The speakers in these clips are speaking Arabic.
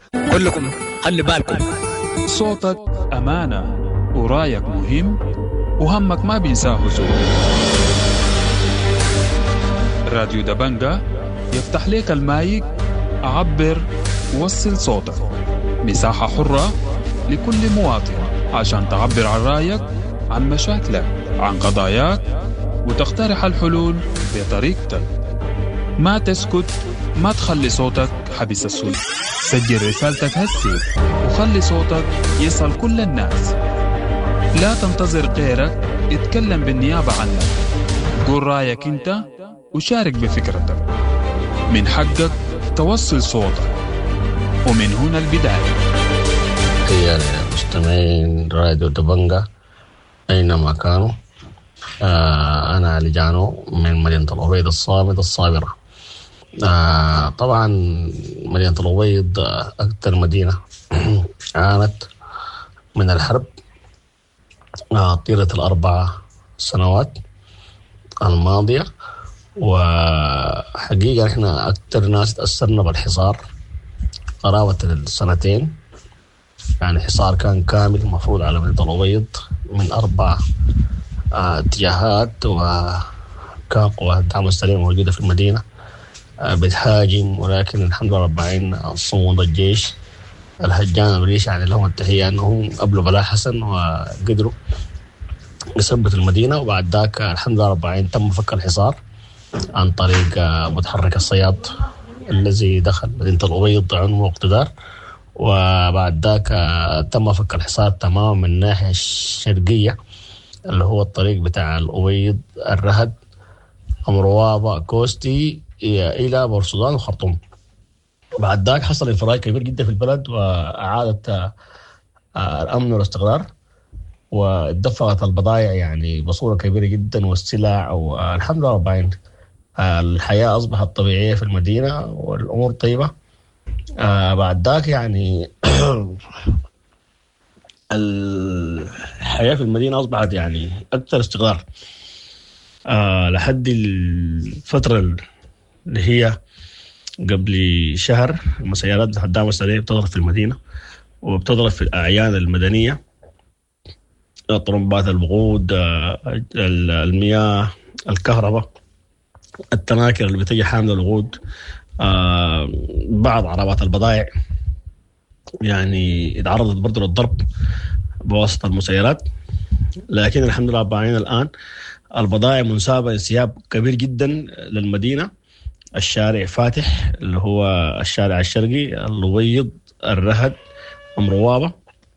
كلكم خلي بالكم. صوتك أمانة ورايك مهم وهمك ما بينساه زول. راديو دبنجة يفتح لك المايك، عبر ووصل صوتك. مساحة حرة لكل مواطن عشان تعبر عن رايك، عن مشاكلك، عن قضاياك، وتقترح الحلول بطريقتك. ما تسكت، ما تخلي صوتك حبس السود. سجل رسالتك هسي وخلي صوتك يصل كل الناس. لا تنتظر غيرك اتكلم بالنيابة عنك. قول رأيك انت وشارك بفكرتك. من حقك توصل صوتك، ومن هنا البداية. يا مستمعين راديو دبنجة أينما كانوا، أنا علي جانو من مدينة الأبيض الصامد الصابرة. طبعا مدينة الأبيض أكثر مدينة عانت من الحرب طيلة ال4 سنوات الماضية، وحقيقة إحنا أكثر ناس تأثرنا بالحصار قرابة السنتين. يعني حصار كان كامل مفروض على مدينة الأبيض من 4 اتجاهات، وكان قوات الدعم السريع موجودة في المدينة بتهاجم، ولكن الحمد لله رب العالمين صمود الجيش الهجان الريش يعني لهم التحية أنهم قبلوا بلاء حسن وقدروا يثبتوا المدينة. وبعد ذاك الحمد لله رب العالمين تم فك الحصار عن طريق متحرك الصياد الذي دخل مدينة الأبيض عنه اقتدار. وبعد ذاك تم فك الحصار تماما من الناحية الشرقية اللي هو الطريق بتاع الأبيض الرهد أمروابة كوستي إلى بورسودان وخرطوم. بعد ذاك حصل انفراج كبير جدا في البلد، وأعادت الأمن والاستقرار، ودفعت البضائع يعني بصورة كبيرة جدا والسلع، والحمد لله رب العالمين الحياة أصبحت طبيعية في المدينة والأمور طيبة. بعد ذاك يعني الحياة في المدينة أصبحت يعني أكثر استقرار لحد الفترة اللي هي قبل شهر. المسيرات الدعم السريع بتضرب في المدينة وبتضرب في الأعيان المدنية، طرمبات الوقود، المياه، الكهرباء، التناكر اللي بتجي حاملة الوقود، بعض عربات البضائع يعني اتعرضت برضو للضرب بواسطة المسيرات. لكن الحمد لله رب العالمين الآن البضائع منسابة انسياب كبير جدا للمدينة. الشارع فاتح اللي هو الشارع الشرقي، الأبيض، الرهد، أمروابة،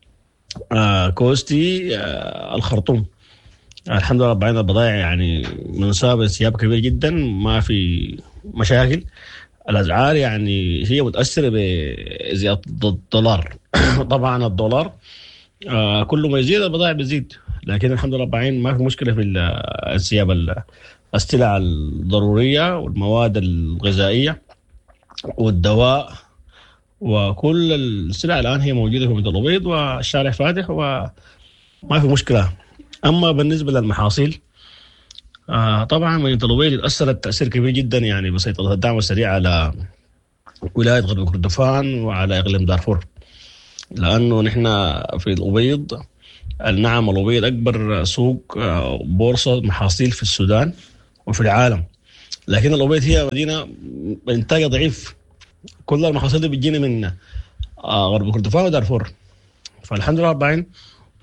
كوستي، الخرطوم. الحمد لله رب العالمين البضائع يعني منسابة انسياب كبير جدا، ما في مشاكل. الأسعار يعني هي متأثرة بزيادة الدولار. طبعا الدولار كل ما يزيد البضائع بتزيد، لكن الحمد لله رب العالمين ما في مشكلة في انسياب السلع الضرورية والمواد الغذائية والدواء، وكل السلع الآن هي موجودة في مدينة الأبيض والشارع فاتح وما في مشكلة. أما بالنسبة للمحاصيل طبعا مدينة الأبيض تأثرت تأثير كبير جدا يعني بسيطرة الدعم السريع على ولاية غرب كردفان وعلى إقليم دارفور، لأنه نحن في الأبيض النعم الأبيض أكبر سوق بورصة محاصيل في السودان وفي العالم، لكن الأبيض هي مدينة إنتاجها ضعيف. كل المحاصيل دي بتجينا من غرب كردفان ودارفور. فالحمد لله رب العالمين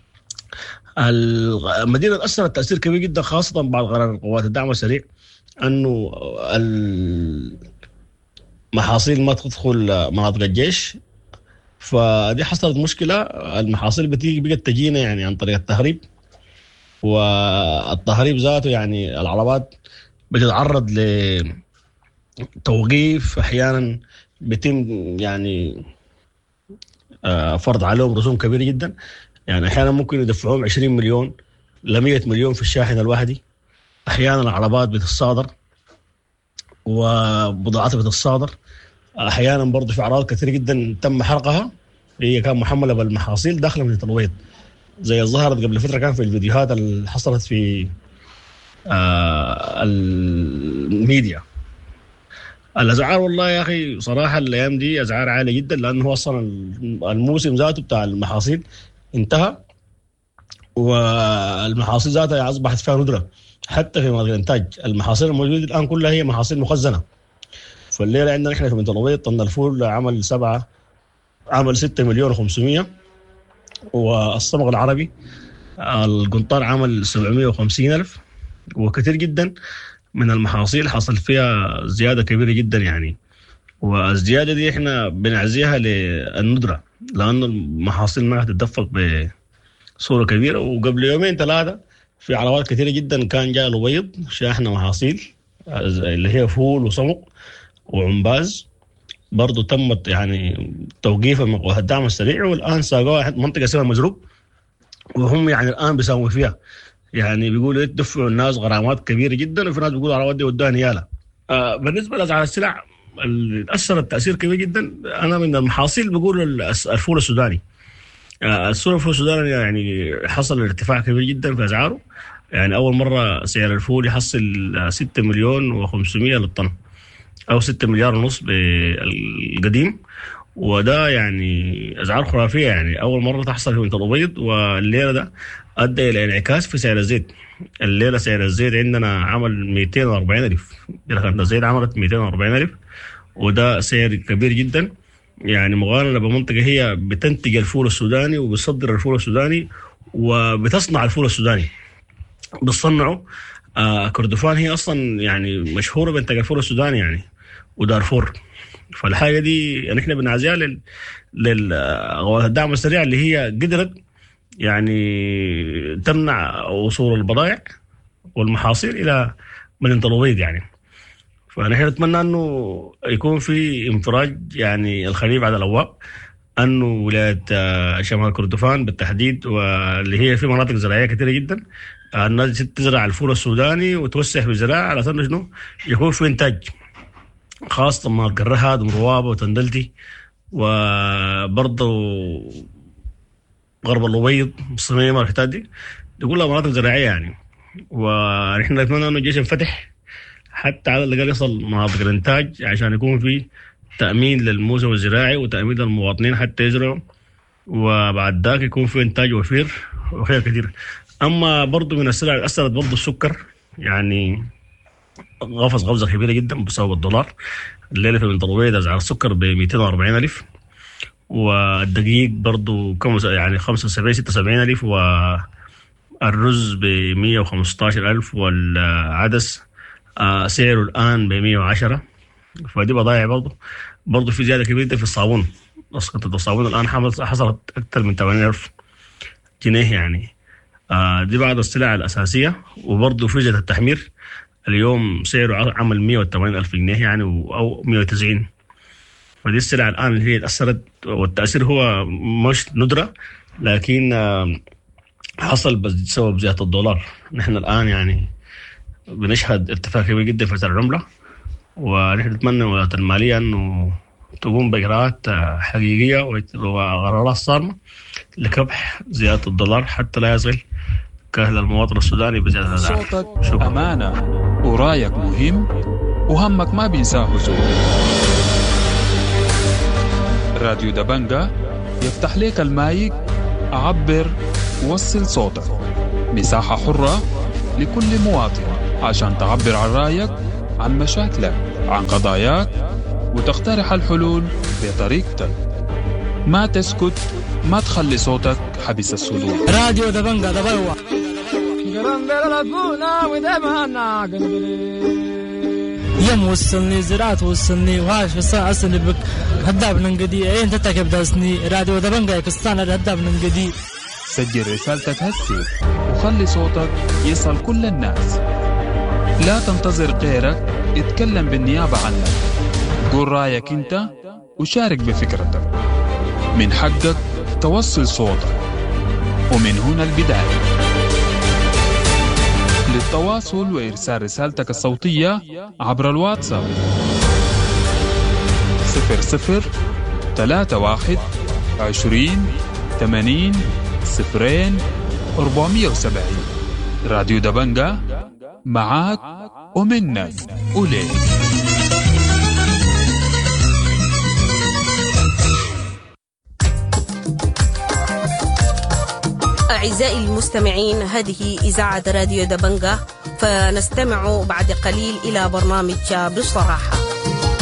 المدينة تأثرت تأثير كبير جدا، خاصة بعد قرار قوات الدعم السريع أنه المحاصيل ما تدخل مناطق الجيش. فدي حصلت مشكلة، المحاصيل بقت تجينا يعني عن طريق التهريب، والتهريب ذاته يعني العربات بتتعرض لتوقيف، أحيانا بيتم يعني فرض عليهم رسوم كبيرة جدا. يعني أحيانا ممكن يدفعوهم 20 مليون ل 100 مليون في الشاحن الواحدي. أحيانا العربات بتتصادر وبضاعتها بتتصادر. أحيانا برضو في أعراض كثير جدا تم حرقها، هي كان محملة بالمحاصيل داخل مدينة الأبيض، زي ظهرت قبل فترة كان في الفيديوهات اللي حصلت في الميديا. الأسعار والله يا أخي صراحة الأيام دي أسعار عالية جدا، لأنه أصلا الموسم ذاته بتاع المحاصيل انتهى، والمحاصيل ذاتها أصبحت فيها ندرة. حتى في مناطق الإنتاج المحاصيل الموجودة الآن كلها هي محاصيل مخزنة. فالليلة عندنا نحن في بنت الأبيض طن الفول عمل 6 مليون و500، والصمغ العربي القنطار عمل 750,000. وكثير جدا من المحاصيل حصل فيها زيادة كبيرة جدا يعني، والزيادة دي احنا بنعزيها للندرة، لأن المحاصيل ما هتتدفق بصورة كبيرة. وقبل 2-3 في عربات كثيرة جدا كان جاء الأبيض شاحنة محاصيل اللي هي فول وصمغ وعنباز، برضو تمت يعني توقيف الدعم السريع، والآن ساقوها منطقة اسمها مزروق، وهم يعني الآن بيساوموا فيها. يعني بيقولوا يدفعوا الناس غرامات كبيرة جدا، وفي ناس بيقولوا العربات دي ودوها نيالة. بالنسبة لأسعار السلع اللي أثرت تأثير كبير جدا، أنا من المحاصيل بقول الفول السوداني. الفول السوداني يعني حصل ارتفاع كبير جدا في أسعاره. يعني أول مرة سعر الفول يحصل 6 مليون و500 للطن، أو 6 مليار ونص بالقديم، وده يعني أسعار خرافية. يعني أول مرة تحصل في بنت الأبيض. والليلة ده أدى إلى انعكاس في سعر الزيت. الليلة سعر الزيت عندنا عمل 240,000، يعني الزيت عملت 240,000، وده سعر كبير جدا يعني، مقارنة بمنطقة هي بتنتج الفول السوداني وبتصدر الفول السوداني وبتصنع الفول السوداني. بتصنعه كردفان هي أصلا يعني مشهورة بإنتاج الفول السوداني يعني، ودارفور. فالحاجة دي يعني احنا بنعزيها للدعم السريع اللي هي قدرت يعني تمنع وصول البضائع والمحاصيل إلى مدينة الأبيض يعني. فنحن نتمنى أنه يكون في انفراج يعني الخليج بعد الأبواب، أنه ولاية شمال كردفان بالتحديد، واللي هي في مناطق زراعية كثيرة جدا، الناس تزرع الفول السوداني وتوسع في الزراعة على أساس إنه يكون في إنتاج، خاصة مناطق الرهاد ومروابة وتندلتي، وبرضه غرب الأبيض الصميم والحتات دي كلها مناطق زراعية يعني. ونحن نتمنى أنه الجيش ينفتح حتى على الأقل يصل مناطق الإنتاج، عشان يكون في تأمين للموسم الزراعي وتأمين للمواطنين حتى يزرعوا، وبعد ذاك يكون في إنتاج وفير وخير كثير. أما برضو من السلع اللي أثرت برضو السكر، يعني غفزة كبيرة جدا بسبب الدولار. الليلة في بنت الأبيض أسعار السكر ب 240,000، والدقيق برضو يعني 75-76,000، والرز ب 115,000، والعدس سعره الآن ب 110. فدي بضائع برضو في زيادة كبيرة في الصابون. قطعة الصابون الآن حصلت أكثر من 8,000 جنيه يعني. دي بعض السلع الأساسية. وبرضو فرجة التحمير اليوم سعره عمل 180,000 جنيه يعني، أو 190. فدي السلع الآن اللي هي تأثرت، والتأثير هو مش ندرة، لكن حصل بسبب زيادة الدولار. نحن الآن يعني بنشهد ارتفاع كبير جدا في سعر العملة، ونحن نتمنى وزارة المالية أنه تقوم بإجراءات حقيقية وقرارات صارمة لكبح زيادة الدولار حتى لا يصل كاهل المواطن السوداني بزيادة الأسعار. صوتك أمانة ورايك مهم، وهمك ما بينساه زول. راديو دبنجة يفتح لك المايك، عبر ووصل صوتك. مساحة حرة لكل مواطن عشان تعبر عن رايك، عن مشاكلك، عن قضاياك، وتقترح الحلول بطريقتك. ما تسكت، ما تخلي صوتك حبس الصدور. راديو دبنجة دبوا يم وصلني زراعة وصلني وهاش فصان أصلي بك هداب ننقدي أين تتكب داسني. راديو دبنجة يكستان هداب ننقدي. سجل رسالتك هسي وخلي صوتك يصل كل الناس. لا تنتظر غيرك اتكلم بالنيابة عنك. قول رأيك انت وشارك بفكرتك. من حقك توصل صوتك، ومن هنا البداية. للتواصل وإرسال رسالتك الصوتية عبر الواتساب 003120800470. راديو دبنجة معاك ومنك وليك. أعزائي المستمعين، هذه إذاعة راديو دبنجة، فنستمع بعد قليل إلى برنامج بصراحة.